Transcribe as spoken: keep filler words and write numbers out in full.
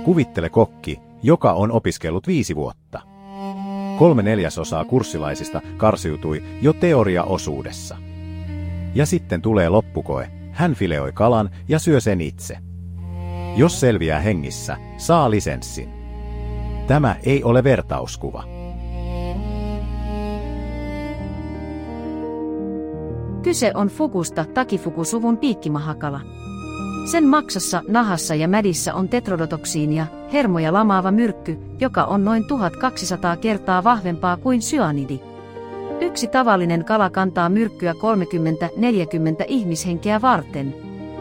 Kuvittele kokki, joka on opiskellut viisi vuotta. Kolme neljäsosaa kurssilaisista karsiutui jo teoriaosuudessa. Ja sitten tulee loppukoe, hän fileoi kalan ja syö sen itse. Jos selviää hengissä, saa lisenssin. Tämä ei ole vertauskuva. Kyse on fukusta, takifukusuvun piikkimahakala. Sen maksossa, nahassa ja mädissä on tetrodotoksiinia, hermoja lamaava myrkky, joka on noin tuhatkaksisataa kertaa vahvempaa kuin syanidi. Yksi tavallinen kala kantaa myrkkyä kolmekymmentä neljäkymmentä ihmishenkeä varten.